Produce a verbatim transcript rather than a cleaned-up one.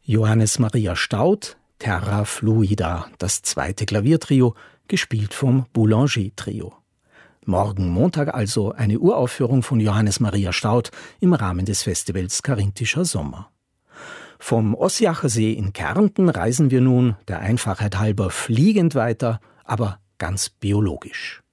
Johannes Maria Staud, Terra Fluida, das zweite Klaviertrio, gespielt vom Boulanger-Trio. Morgen Montag also eine Uraufführung von Johannes Maria Staud im Rahmen des Festivals Carinthischer Sommer. Vom Ossiacher See in Kärnten reisen wir nun, der Einfachheit halber, fliegend weiter, aber ganz biologisch.